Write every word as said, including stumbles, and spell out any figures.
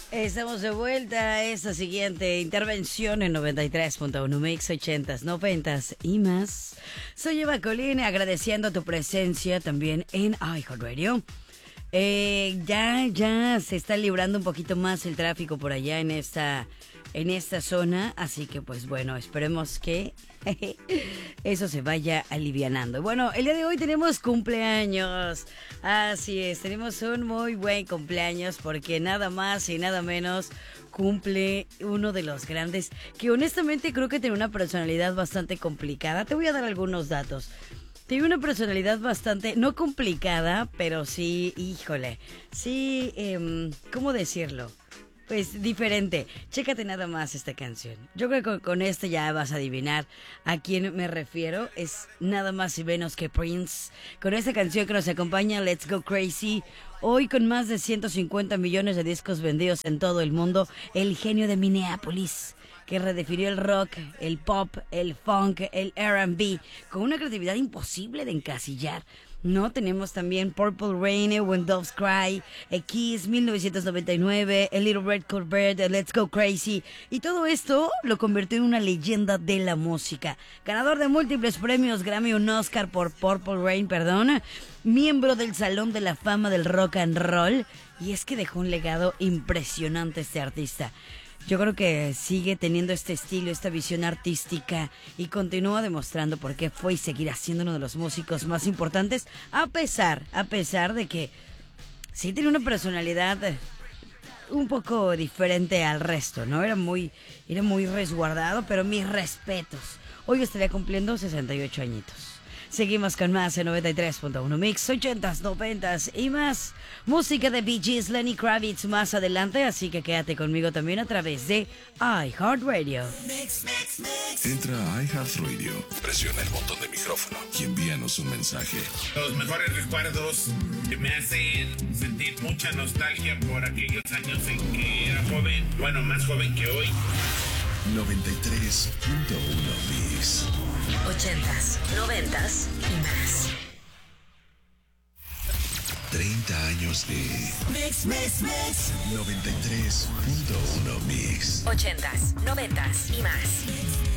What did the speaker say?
Estamos de vuelta a esta siguiente intervención en noventa y tres punto uno Mix ochentas, noventas y más. Soy Eva Colín, agradeciendo tu presencia también en iHeartRadio. Eh, ya, ya se está librando un poquito más el tráfico por allá en esta, en esta zona, así que pues bueno, esperemos que eso se vaya alivianando. Bueno, el día de hoy tenemos cumpleaños, así es, tenemos un muy buen cumpleaños porque nada más y nada menos cumple uno de los grandes que honestamente creo que tiene una personalidad bastante complicada. Te voy a dar algunos datos. Tiene una personalidad bastante, no complicada, pero sí, híjole, sí, eh, ¿cómo decirlo? Pues diferente. Chécate nada más esta canción. Yo creo que con, con esto ya vas a adivinar a quién me refiero. Es nada más y menos que Prince. Con esta canción que nos acompaña, Let's Go Crazy. Hoy con más de ciento cincuenta millones de discos vendidos en todo el mundo, el genio de Minneapolis, que redefinió el rock, el pop, el funk, el R and B, con una creatividad imposible de encasillar. No, tenemos también Purple Rain, When Doves Cry, A Kiss, mil novecientos noventa y nueve, A Little Red Corvette, Let's Go Crazy. Y todo esto lo convirtió en una leyenda de la música. Ganador de múltiples premios Grammy, un Oscar por Purple Rain, perdón. Miembro del Salón de la Fama del Rock and Roll. Y es que dejó un legado impresionante este artista. Yo creo que sigue teniendo este estilo, esta visión artística y continúa demostrando por qué fue y seguirá siendo uno de los músicos más importantes, a pesar, a pesar de que sí tiene una personalidad un poco diferente al resto, ¿no? Era muy, era muy resguardado, pero mis respetos. Hoy estaría cumpliendo sesenta y ocho añitos. Seguimos con más en noventa y tres punto uno Mix, ochentas, noventas y más. Música de Bee Gees, Lenny Kravitz más adelante, así que quédate conmigo también a través de iHeartRadio. Mix, mix, mix. Entra a iHeartRadio, presiona el botón de micrófono y envíanos un mensaje. Los mejores recuerdos que me hacen sentir mucha nostalgia por aquellos años en que era joven, bueno, más joven que hoy. noventa y tres punto uno Mix. Ochentas, noventas y más. treinta años de Mix, mix, mix. noventa y tres punto uno Mix. Ochentas, noventas y más.